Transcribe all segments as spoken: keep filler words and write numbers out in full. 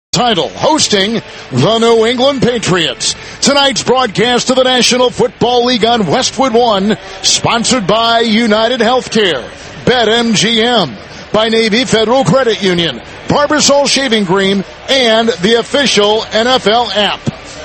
Title, hosting the New England Patriots. Tonight's broadcast of the National Football League on Westwood One, sponsored by United Healthcare, BetMGM, by Navy Federal Credit Union, Barbasol Shaving Cream, and the official N F L app.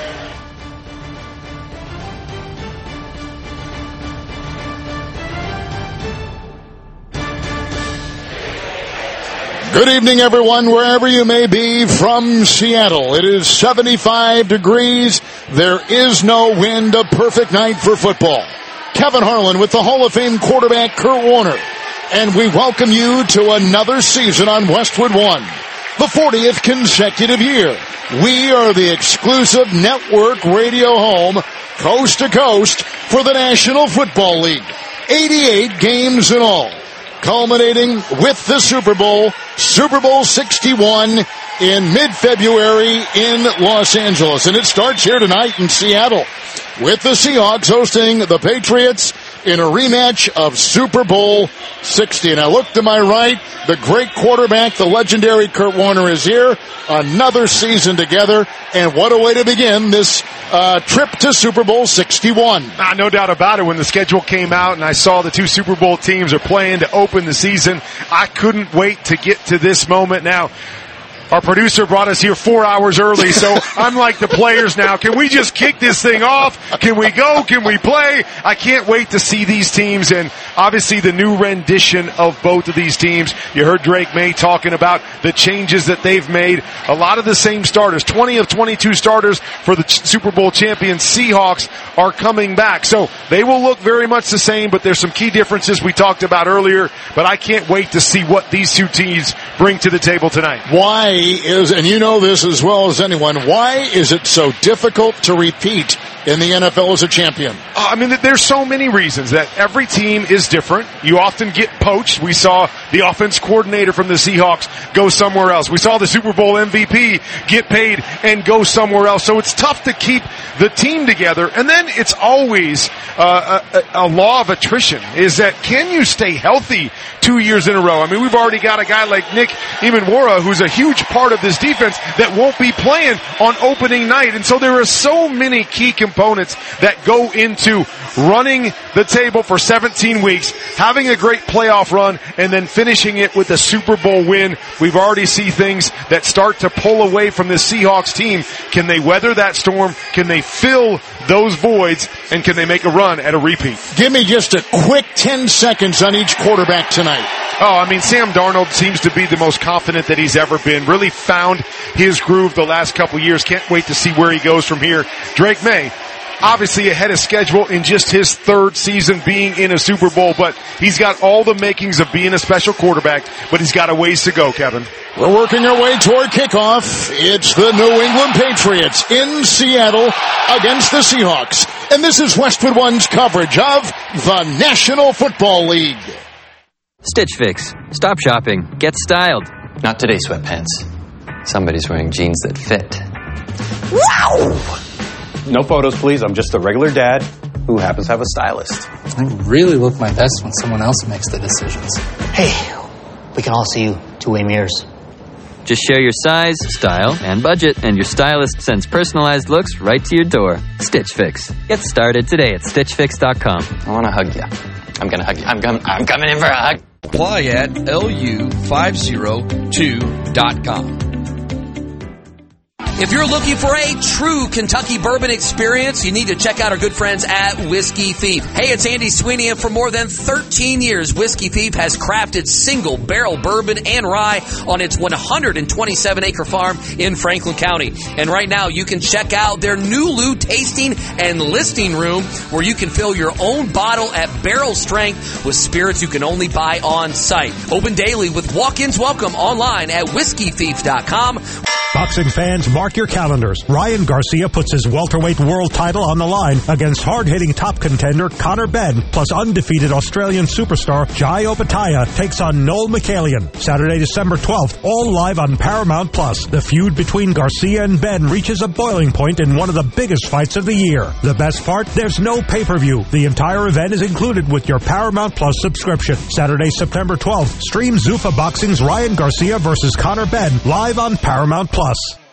Good evening, everyone, wherever you may be from Seattle. It is seventy-five degrees. There is no wind. A perfect night for football. Kevin Harlan with the Hall of Fame quarterback Kurt Warner. And we welcome you to another season on Westwood One, the fortieth consecutive year. We are the exclusive network radio home, coast to coast, for the National Football League. eighty-eight games in all, culminating with the Super Bowl, Super Bowl sixty-one in mid-February in Los Angeles. And it starts here tonight in Seattle with the Seahawks hosting the Patriots in a rematch of Super Bowl sixty. And I look to my right, the great quarterback, the legendary Kurt Warner is here. Another season together, and what a way to begin this uh, trip to Super Bowl sixty-one. Ah, no doubt about it. When the schedule came out and I saw the two Super Bowl teams are playing to open the season, I couldn't wait to get to this moment. Now, our producer brought us here four hours early, so I'm like the players now. Can we just kick this thing off? Can we go? Can we play? I can't wait to see these teams, and obviously the new rendition of both of these teams. You heard Drake May talking about the changes that they've made. A lot of the same starters. twenty of twenty-two starters for the Super Bowl champion Seahawks are coming back. So they will look very much the same, but there's some key differences we talked about earlier. But I can't wait to see what these two teams bring to the table tonight. Why is, and you know this as well as anyone, why is it so difficult to repeat in the N F L as a champion? Uh, I mean, there's so many reasons that every team is different. You often get poached. We saw the offense coordinator from the Seahawks go somewhere else. We saw the Super Bowl M V P get paid and go somewhere else. So it's tough to keep the team together. And then it's always uh, a, a law of attrition, is that can you stay healthy two years in a row? I mean, we've already got a guy like Nick Emanwara, who's a huge part of this defense, that won't be playing on opening night. And so there are so many key components that go into running the table for seventeen weeks, having a great playoff run, and then finishing it with a Super Bowl win. We've already seen things that start to pull away from this Seahawks team. Can they weather that storm? Can they fill those voids? And can they make a run at a repeat? Give me just a quick ten seconds on each quarterback tonight. Oh, I mean, Sam Darnold seems to be the most confident that he's ever been. Really found his groove the last couple years. Can't wait to see where he goes from here. Drake May, obviously ahead of schedule in just his third season being in a Super Bowl, but he's got all the makings of being a special quarterback, but he's got a ways to go, Kevin. We're working our way toward kickoff. It's the New England Patriots in Seattle against the Seahawks. And this is Westwood One's coverage of the National Football League. Stitch Fix. Stop shopping. Get styled. Not today, sweatpants. Somebody's wearing jeans that fit. Wow! No photos, please. I'm just a regular dad who happens to have a stylist. I really look my best when someone else makes the decisions. Hey, we can all see you two-way mirrors. Just share your size, style, and budget, and your stylist sends personalized looks right to your door. Stitch Fix. Get started today at stitch fix dot com. I want to hug you. I'm going to hug you. I'm, com- I'm coming in for a hug. Apply at L U five oh two dot com. If you're looking for a true Kentucky bourbon experience, you need to check out our good friends at Whiskey Thief. Hey, it's Andy Sweeney, and for more than thirteen years, Whiskey Thief has crafted single barrel bourbon and rye on its one hundred twenty-seven acre farm in Franklin County. And right now, you can check out their Nulu tasting and listing room, where you can fill your own bottle at barrel strength with spirits you can only buy on site. Open daily with walk-ins welcome online at whiskey thief dot com. Boxing fans, mark your calendars. Ryan Garcia puts his welterweight world title on the line against hard-hitting top contender Conor Benn, plus undefeated Australian superstar Jai Opetaia takes on Noel Michaelian. Saturday, December twelfth, all live on Paramount Plus. The feud between Garcia and Benn reaches a boiling point in one of the biggest fights of the year. The best part? There's no pay-per-view. The entire event is included with your Paramount Plus subscription. Saturday, September twelfth, stream Zuffa Boxing's Ryan Garcia versus Conor Benn live on Paramount Plus.